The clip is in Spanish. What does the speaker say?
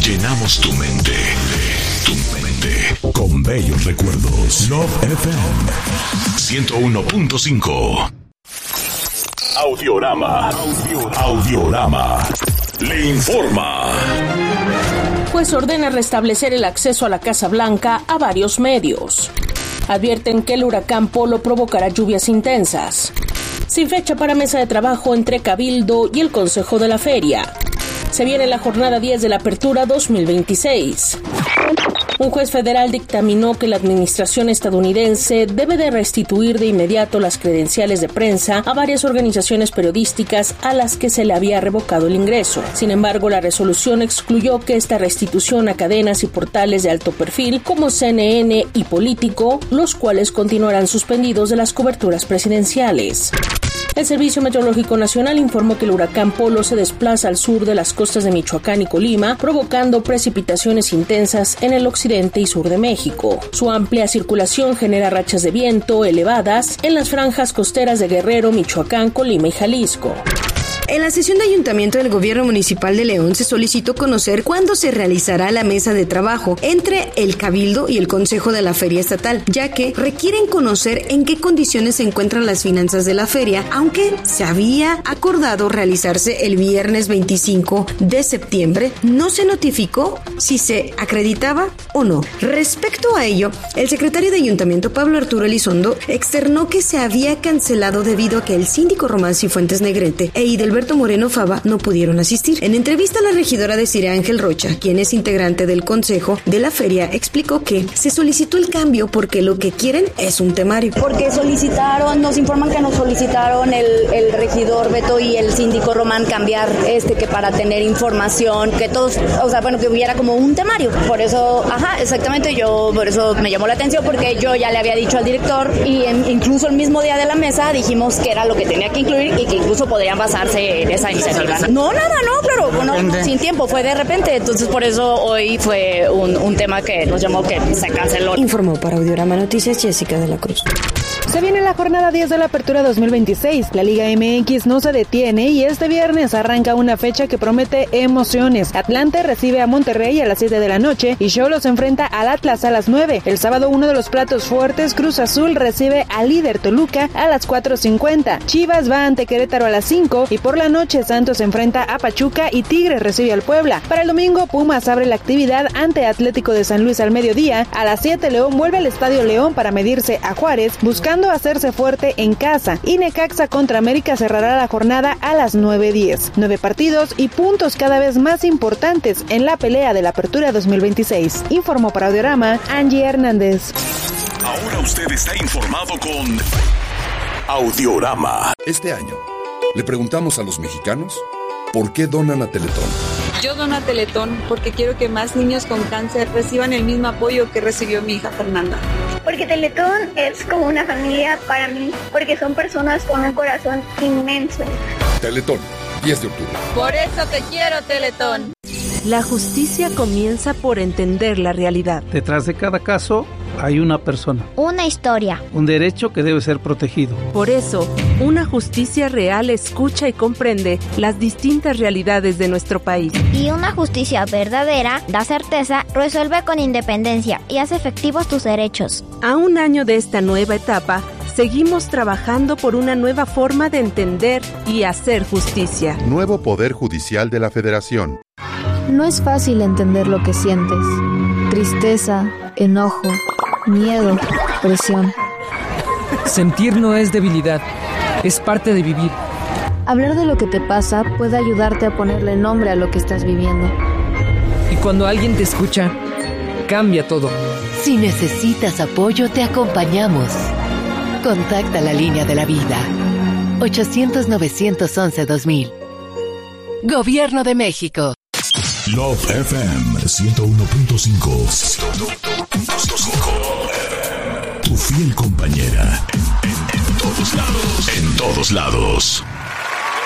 Llenamos tu mente con bellos recuerdos. Love FM 101.5. Audiorama. Le informa. Juez ordena restablecer el acceso a la Casa Blanca a varios medios. Advierten que el huracán Polo provocará lluvias intensas. Sin fecha para mesa de trabajo entre Cabildo y el Consejo de la Feria. Se viene la jornada 10 de la Apertura 2026. Un juez federal dictaminó que la administración estadounidense debe de restituir de inmediato las credenciales de prensa a varias organizaciones periodísticas a las que se le había revocado el ingreso. Sin embargo, la resolución excluyó que esta restitución a cadenas y portales de alto perfil como CNN y Político, los cuales continuarán suspendidos de las coberturas presidenciales. El Servicio Meteorológico Nacional informó que el huracán Polo se desplaza al sur de las costas de Michoacán y Colima, provocando precipitaciones intensas en el occidente y sur de México. Su amplia circulación genera rachas de viento elevadas en las franjas costeras de Guerrero, Michoacán, Colima y Jalisco. En la sesión de ayuntamiento del gobierno municipal de León se solicitó conocer cuándo se realizará la mesa de trabajo entre el Cabildo y el Consejo de la Feria Estatal, ya que requieren conocer en qué condiciones se encuentran las finanzas de la feria, aunque se había acordado realizarse el viernes 25 de septiembre, no se notificó si se acreditaba o no. Respecto a ello, el secretario de ayuntamiento, Pablo Arturo Elizondo, externó que se había cancelado debido a que el síndico Román Cifuentes Negrete e Hidelberto Moreno Fava no pudieron asistir. En entrevista, la regidora Desiree Ángel Rocha, quien es integrante del consejo de la feria, explicó que se solicitó el cambio porque lo que quieren es un temario. Porque nos informan que nos solicitaron el regidor Beto y el síndico Román cambiar que para tener información, que todos, que hubiera como un temario. Por eso, exactamente, por eso me llamó la atención, porque yo ya le había dicho al director y incluso el mismo día de la mesa dijimos que era lo que tenía que incluir y que incluso podrían basarse en esa iniciativa. Claro, sin tiempo, fue de repente, entonces por eso hoy fue un tema que nos llamó, que se canceló. Informó para Audiorama Noticias Jessica de la Cruz. Se viene la jornada 10 de la Apertura 2026. La Liga MX no se detiene y este viernes arranca una fecha que promete emociones. Atlante recibe a Monterrey a las 7 de la noche y Xolos enfrenta al Atlas a las 9. El sábado, uno de los platos fuertes, Cruz Azul recibe al líder Toluca a las 4:50. Chivas va ante Querétaro a las 5 y por la noche Santos enfrenta a Pachuca y Tigres recibe al Puebla. Para el domingo, Pumas abre la actividad ante Atlético de San Luis al mediodía. A las 7, León vuelve al Estadio León para medirse a Juárez, buscando hacerse fuerte en casa, y Necaxa contra América cerrará la jornada a las 9:10. 9 partidos y puntos cada vez más importantes en la pelea de la Apertura 2026. Informó para Audiorama Angie Hernández. Ahora usted está informado con Audiorama. Este año le preguntamos a los mexicanos por qué donan a Teletón. Yo dono a Teletón porque quiero que más niños con cáncer reciban el mismo apoyo que recibió mi hija Fernanda. Porque Teletón es como una familia para mí, porque son personas con un corazón inmenso. Teletón, 10 de octubre. Por eso te quiero, Teletón. La justicia comienza por entender la realidad. Detrás de cada caso hay una persona. Una historia. Un derecho que debe ser protegido. Por eso, una justicia real escucha y comprende las distintas realidades de nuestro país. Y una justicia verdadera da certeza, resuelve con independencia y hace efectivos tus derechos. A un año de esta nueva etapa, seguimos trabajando por una nueva forma de entender y hacer justicia. Nuevo Poder Judicial de la Federación. No es fácil entender lo que sientes. Tristeza, enojo, miedo, presión. Sentir no es debilidad, es parte de vivir. Hablar de lo que te pasa puede ayudarte a ponerle nombre a lo que estás viviendo. Y cuando alguien te escucha, cambia todo. Si necesitas apoyo, te acompañamos. Contacta la línea de la vida. 800-911-2000. Gobierno de México. Love FM 101.5. Tu fiel compañera en todos lados. En todos lados.